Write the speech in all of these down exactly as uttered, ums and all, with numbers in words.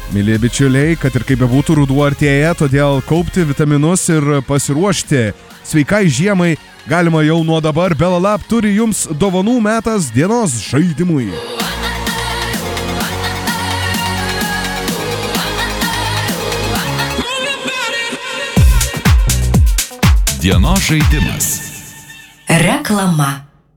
Mėly bičiuliai, kad ir kaip bebūtų ruduo artėja, todėl kaupti vitaminus ir pasiruošti sveikai žiemai galima jau nuo dabar. Belalab turi jums dovanų metas dienos žaidimui. Dienos žaidimas. Reklama.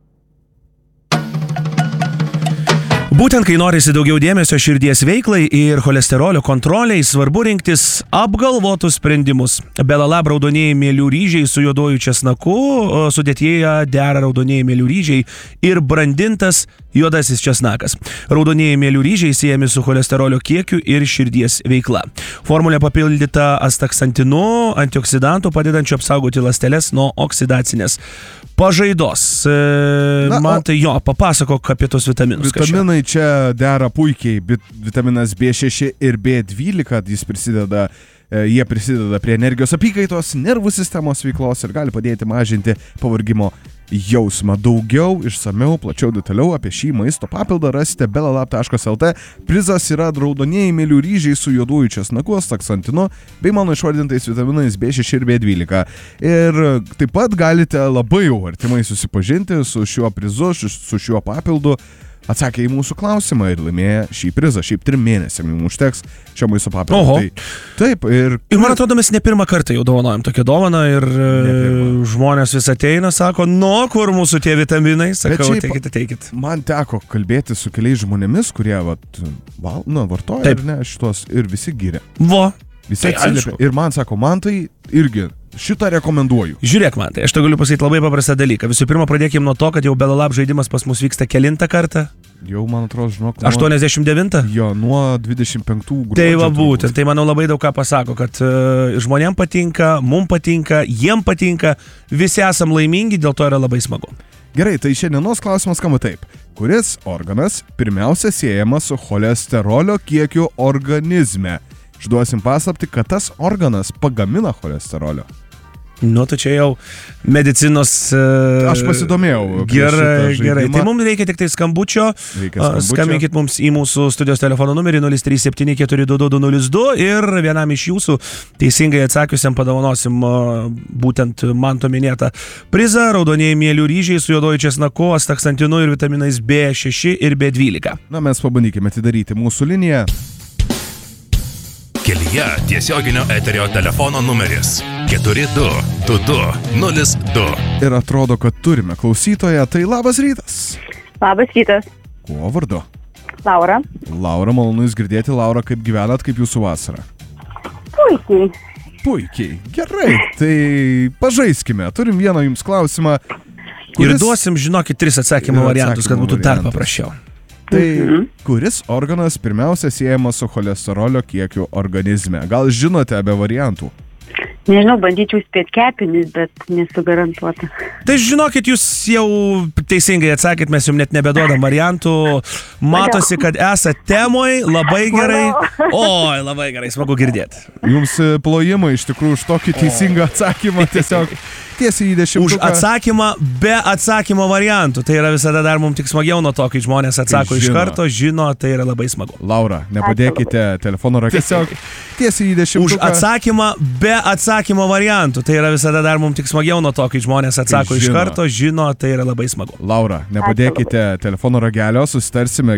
Būtent kai norisi daugiau dėmesio širdies veiklai ir cholesterolio kontroliai, svarbu rinktis apgalvotus sprendimus. Belalab raudonieji mėlių ryžiai su juoduoju česnaku, sudėtyje dera raudonieji mėlių ryžiai ir brandintas juodasis česnakas. Raudonieji mėlių ryžiai siejami su cholesterolio kiekiu ir širdies veikla. Formulė papildyta astaksantinu, antioksidantų padedančių apsaugoti ląsteles nuo oksidacinės pažaidos. Na, Man tai jo, papasakok apie tos vitaminus. Vitaminai čia dera puikiai. Vitaminas B šeši ir B dvylika, jis prisideda, jie prisideda prie energijos apykaitos, nervų sistemos veiklos ir gali padėti mažinti pavargimo jausmą. Daugiau, išsamiau, plačiau, detaliau apie šį maisto papildą rasite belalab taškas lt. Prizas yra raudonieji mėlių ryžiai su juoduoju česnaku, astaksantinu bei mano išvardintais vitaminais B šeši ir B dvylika. Ir taip pat galite labai jau artimai susipažinti su šiuo prizu, su šiuo papildu. Atsakė į mūsų klausimą ir laimėjo šį prizą. Šiaip trim mėnesiam jums užteks šio maisto papildo. Tai, taip, ir... Ir man atrodo, mes ne pirmą kartą jau dovanojam tokią dovaną ir žmonės vis ateina, sako, nu, kur mūsų tie vitaminai? Sakau, šiaip, teikit, teikit. Man teko kalbėti su keliais žmonėmis, kurie vat, val, nu, vartoja taip. Ir ne šitos ir visi giria. Vo. Visi tai atsiliepia. Ir man sako, man tai irgi... Šitą rekomenduoju. Žiūrėk man, tai aš to galiu pasakyti labai paprastą dalyką. Visų pirma, pradėkime nuo to, kad jau Belalab žaidimas pas mus vyksta kelintą kartą. Jau, man atrodo, žinok, nuo... aštuoniasdešimt devintą? Jo, nuo dvidešimt penktų gruodžio. Tai va būtent, tai manau labai daug ką pasako, kad uh, žmonėm patinka, mum patinka, jiem patinka, visi esam laimingi, dėl to yra labai smagu. Gerai, tai šiandienos klausimas skamba taip. Kuris organas pirmiausia siejamas su cholesterolio kiekiu organizme? Išduosim paslaptį, kad tas organas pagamina cholesterolio. Nu, tai čia jau medicinos... Uh, Aš pasidomėjau. Gerai, gerai. Tai mums reikia tik tai skambučio. skambučio. Skambinkit mums į mūsų studijos telefono numerį nulis trys septyni keturi du du du nulis du ir vienam iš jūsų teisingai atsakiusiam padovanosim uh, būtent man to minėtą prizą, raudonieji mėlių ryžiai su juoduoju česnaku, astaksantinu ir vitaminais B šeši ir B dvylika. Na, mes pabandykime atidaryti mūsų liniją. Kelyje tiesioginio eterio telefono numeris keturi du du du nulis du. Ir atrodo, kad turime klausytoją, tai labas rytas. Labas rytas. Kuo vardu? Laura. Laura, malonu jūs girdėti. Laura, kaip gyvenat, kaip jūsų vasara? Puikiai. Puikiai, gerai. Tai pažaiskime, turim vieną jums klausimą. Kuris... Ir duosim, žinokit, tris atsakymo variantus, kad būtų dar paprasčiau. Tai kuris organas pirmiausia siejamas su cholesterolio kiekiu organizme? Gal žinote apie variantų? Nežinau, bandyčiau spėti kepenis, bet nesu garantuota. Tai žinokit, jūs jau teisingai atsakėt, mes jums net nebeduodam variantų. Matosi, kad esate temoj, labai gerai. Oi, labai gerai, smagu girdėti. Jums plojimai iš tikrųjų už tokį teisingą atsakymą tiesiog tiesiai į dešimtuką. Už atsakymą be atsakymo variantų. Tai yra visada dar mums tik smagiau nuo to, kai žmonės atsako iš karto, žino, tai yra labai smagu. Laura, nepadėkite telefono ragelio. Tiesiog tiesiai į dešimtuką. Už atsakymą be atsakymo variantų. Tai yra visada dar mums tik smagiau nuo to, kai žmonės atsako iš karto, žino, tai yra labai smagu. Laura, nepadėkite telefono ragelio, susitarsime